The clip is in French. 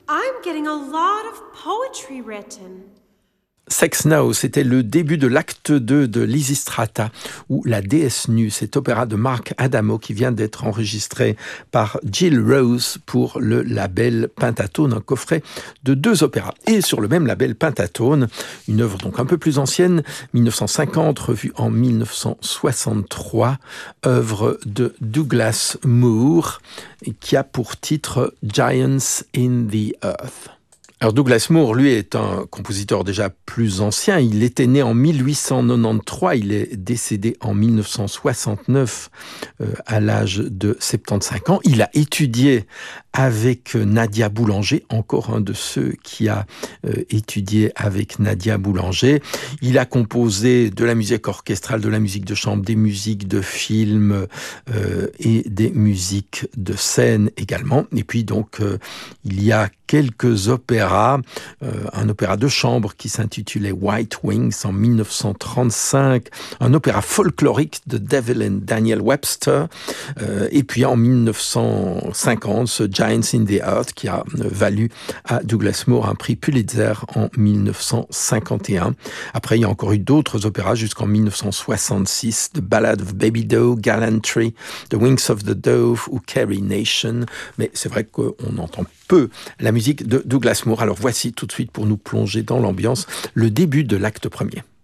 I'm getting a lot of poetry written. Sex Now, c'était le début de l'acte 2 de Lysistrata, ou La déesse nue, cet opéra de Mark Adamo qui vient d'être enregistré par Jill Rose pour le label Pentatone, un coffret de 2 opéras. Et sur le même label Pentatone, une œuvre donc un peu plus ancienne, 1950, revue en 1963, œuvre de Douglas Moore, qui a pour titre Giants in the Earth. Alors Douglas Moore, lui, est un compositeur déjà plus ancien. Il était né en 1893, il est décédé en 1969 à l'âge de 75 ans. Il a étudié avec Nadia Boulanger, encore un de ceux qui a étudié avec Nadia Boulanger. Il a composé de la musique orchestrale, de la musique de chambre, des musiques de films et des musiques de scène également. Et puis donc, il y a quelques opéras, un opéra de chambre qui s'intitulait White Wings en 1935, un opéra folklorique de Devlin Daniel Webster, et puis en 1950, ce Giants in the Earth qui a valu à Douglas Moore un prix Pulitzer en 1951. Après, il y a encore eu d'autres opéras jusqu'en 1966, The Ballad of Baby Doe, Gallantry, The Wings of the Dove ou Carrie Nation, mais c'est vrai qu'on entend peu la musique de Douglas Moore. Alors voici tout de suite, pour nous plonger dans l'ambiance, le début de l'acte premier.